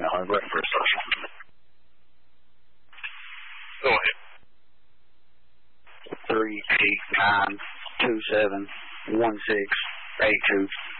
now. I'm ready for a social. Go ahead. 389271682.